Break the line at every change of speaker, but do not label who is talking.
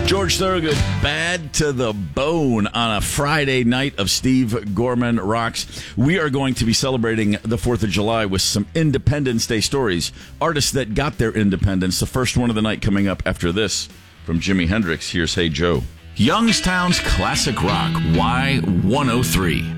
George Thorogood, Bad to the Bone on a Friday night of Steve Gorman Rocks. We are going to be celebrating the 4th of July with some Independence Day stories. Artists that got their independence. The first one of the night coming up after this from Jimi Hendrix. Here's Hey Joe. Youngstown's Classic Rock, Y103.